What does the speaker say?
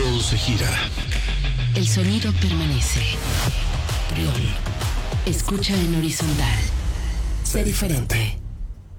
Todo se gira. El sonido permanece. Brión. Escucha en horizontal. Sé diferente.